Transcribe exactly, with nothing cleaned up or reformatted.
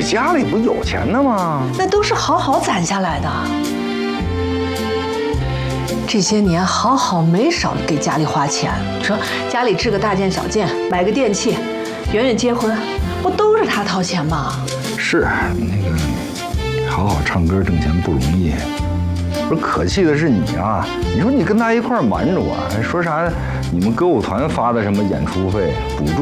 这家里不有钱的吗？ 那都是好好攒下来的。这些年好好没少给家里花钱，说家里置个大件小件，买个电器，圆圆结婚，不都是他掏钱吗？ 是那个，好好唱歌挣钱不容易。不是可气的是你啊！你说你跟他一块儿瞒着我，说啥？你们歌舞团发的什么演出费补助？